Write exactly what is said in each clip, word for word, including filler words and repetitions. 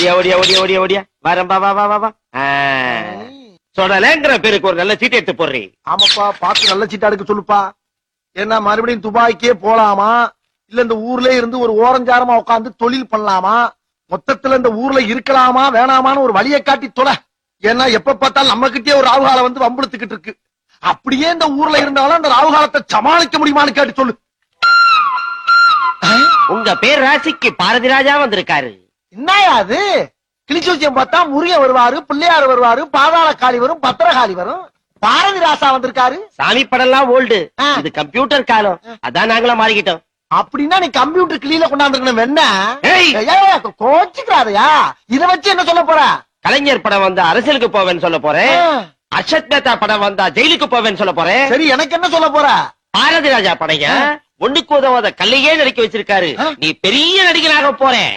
ஓடியா ஓடியா ஓடியா ஓடியா ஓடியா வரம்பா வா வா வா வா சொல்லலேங்கிற பேருக்கு ஒரு நல்ல சீட் எடுத்து போடுறீ. ஆமாப்பா, பார்த்து நல்ல சீட்டா எடுக்க சொல்லுப்பா. ஏன்னா மறுபடியும் துபாய்க்கே போலாமா, இல்ல இந்த ஊர்ல இருந்து ஒரு ஓரஞ்சாரமா உட்காந்து தொழில் பண்ணலாமா, மொத்தத்துல இந்த ஊர்ல இருக்கலாமா வேணாமான்னு ஒரு வழியை காட்டி தொலை. ஏன்னா எப்ப பார்த்தாலும் நம்ம கிட்டே ஒரு ராவுகாலம் வந்து வம்புழுத்துக்கிட்டு இருக்கு. அப்படியே இந்த ஊர்ல இருந்தாலும் அந்த ராவுகாலத்தை சமாளிக்க முடியுமான்னு கேட்டு சொல்லு. உங்க பேர் ராசிக்கு பாரதி ராஜா வந்திருக்காரு. என்னயா அது? கிளிச்சூச்சியம் பார்த்தா முருகன் வருவாரு, பிள்ளையார் வருவாரு, பாதாள காளி வரும், பத்திரகாளி வரும். பாரதி ராசா வந்திருக்காரு. சாமி படம்லாம் ஓல்டு, இது கம்ப்யூட்டர் காலம். அதான் நாங்களும் மாறிக்கிட்டோம். அப்படின்னா நீ கம்ப்யூட்டர் கிளியில கொண்டாந்துருக்கணும். என்ன ஏய், கோச்சுக்கிறாதயா? இத வச்சு என்ன சொல்ல போற? கலைஞர் படம் வந்தா அரசியலுக்கு போவேன்னு சொல்ல போறேன். அர்ஷத் மேத்தா படம் வந்தா ஜெயிலுக்கு போவேன்னு சொல்ல போறேன். சரி, எனக்கு என்ன சொல்ல போற? பாரதி ராஜா படைய ஒண்ணுக்கு உதவாத கல்லையே நடிக்க வச்சிருக்காரு. நீ பெரிய நடிகனாக போறேன்.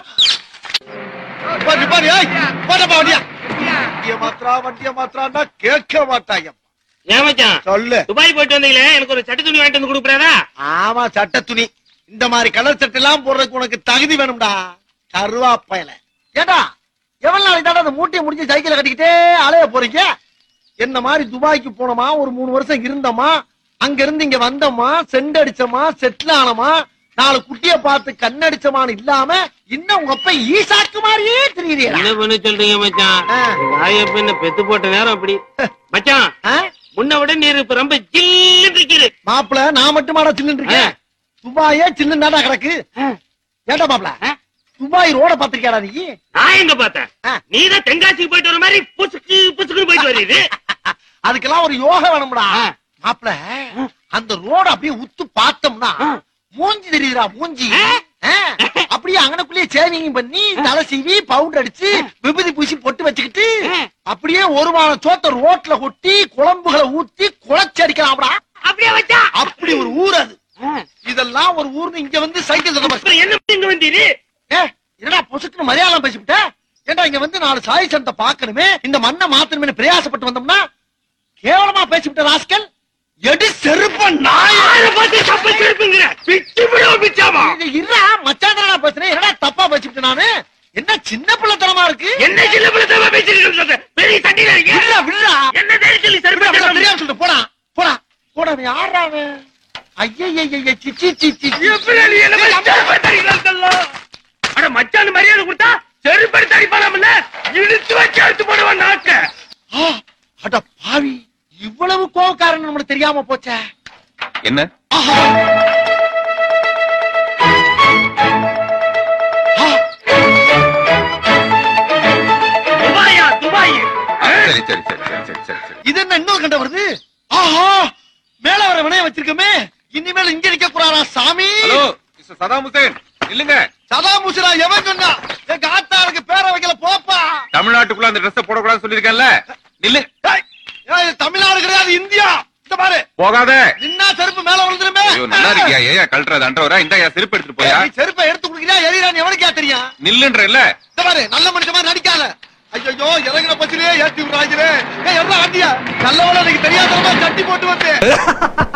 கேட்க மாட்டாங்க. சொல்லு. துபாய் போயிட்டு வந்தீங்களே, எனக்கு ஒரு சட்டை துணி வாங்கிட்டு வந்து கொடுக்குறாரா? ஆமா, சட்ட துணி. இந்த மாதிரி கலர் சட்டை எல்லாம் போடுறதுக்கு உனக்கு தகுதி வேணும்டா, கருவாப்பையில. ஏடா, எவ்வளவு நாளைக்கு தாண்டா அந்த மூட்டையை முடிஞ்சு சைக்கிளை கட்டிக்கிட்டே அலைய போறீங்க? என்ன மாதிரி துபாய்க்கு போனோமா, ஒரு மூணு வருஷம் இருந்தோமா, அங்க இருந்து இங்க வந்தோமா, செண்டு அடிச்சோமா, செட்டில் ஆனோமா, நாலு குட்டிய பார்த்து கண்ணடிச்சமான்னு இல்லாம இன்னும் உங்க அப்ப ஈசாக்கு மாதிரியே தெரியுறீங்க. என்ன பண்ண சொல்றீங்க மச்சான்? நாயப்ப என்ன பெத்து போட்ட நேரம் அப்படி. மச்சான், முன்ன விட நீர் இப்ப ரொம்ப சில்லுன்னு இருக்குது. மாப்பிள, நான் மட்டுமாடா சில்லுன்னு இருக்கேன்? துபாயே சில்லுன்னாடா கிடக்கு. ஏண்டா மாப்பிள, துபாய் ரோட பாத்திருக்கியாடா நீ? நான் எங்க பார்த்தேன்? நீதான் தென்காசிக்கு போயிட்டு வர மாதிரி புசுக்கு புசுக்குன்னு போயிட்டு வருது. அதுக்கெல்லாம் ஒரு யோகா வேணும்டா மாப்பிள. அந்த ரோட அப்படியே உத்து பார்த்தோம்னா மூஞ்சி தெரியுதுடா, மூஞ்சி. அப்படியே அங்கனக்குள்ளேயே சேவிங் பண்ணி தலை சீவி பவுடர் அடிச்சு விபூதி பூசி பொட்டு வச்சுக்கிட்டு அப்படியே ஒரு வாரம் சோத்த ரோட்ல கொட்டி குழம்புகளை ஊத்தி குழச்சி அடிக்கலாம்டா. அப்படியே வச்சா அப்படி ஒரு ஊர் அது. இதெல்லாம் ஒரு ஊர்னு இங்க வந்து சைக்கிள் என்ன இங்க வந்தீரு? என்னடா பொசுக்குன்னு மரியாதை பேசிவிட்ட? ஏண்டா இங்க வந்து நாலு சாய் சனத்தை பாக்கணுமே, இந்த மண்ணை மாத்தணுமே பிரயாசப்பட்டு வந்தோம்னா கேவலமா பேசிவிட்ட ராஸ்கல். எடு செருப்ப நாயார பார்த்து தப்பா செருப்புங்கற பிச்சு விடு பிச்சாமா. இருடா மச்சான்டா பேசுறேன். என்னடா தப்பா பேசிவிட்ட நானு? என்ன சின்ன பிள்ளைத்தனமா இருக்கு? என்ன சின்ன பிள்ளைத்தனமா பேசிட்டு இருக்க? பெரிய தண்ணில இருக்கீங்க. விடுடா விடுடா. என்ன தெரிஞ்சலி செருப்பு தெரியாம சொல்லிட்டு போடா போடா போடா. நீ யாரா அவன்? ஐயய்யய்ய சிச்சி சிச்சி எப்படி நீ என்ன செருப்பு தரிக்கலல்ல? அட மச்சான் மரியாதை கொடுத்தா செருப்பு தரிப்பானாம்ல, இழுத்து வச்சு எடுத்து போடுவா நாக்க. அட பாவி, இவ்வளவு கோவக்காரன் நம்மளுக்கு தெரியாம போச்சே. என்ன துபாயா? துபாய். சரி சரி சரி சரி சரி சரி சரி. இது என்ன இன்னொரு கண்ட வருது? ஆஹா, மேல வர வினைய வச்சிருக்கமே, இனிமேல் இங்க நிக்க கூடாதா சாமி? ஹலோ மிஸ்டர் சதாம் ஹுசேன், இல்லங்க. சதாம் ஹுசேனா? எவன் சொன்னா? எங்க ஆத்தாருக்கு பேர வைக்கல போப்பா. தமிழ்நாட்டுக்குள்ள அந்த ட்ரெஸ் போடக்கூடாதுன்னு சொல்லிருக்கேன்ல, நில்லு. தமிழ்நாடு கிடையாது, இந்தியா. இந்த பாரு, போகாத. நின்னா செருப்பு மேல விழுந்துருமே. ஐயோ, நல்லா இருக்கியா? ஏயா கழட்டுறது? அன்றவரா இந்த செருப்பு எடுத்துட்டு போயா? நீ செருப்பை எடுத்து குடுக்கிறியா எரியறான்னு எவனுக்கே தெரியும்? நில்லுன்றல்ல. இந்த பாரு, நல்ல மனுஷன் மாதிரி நடிக்காத. ஐயோ, இறங்கின பச்சிலே ஏத்தி விடுறாங்களே. ஏய், எவ்வளவு ஆண்டியா? நல்லவள எனக்கு தெரியாதவங்க கட்டி போட்டு வந்து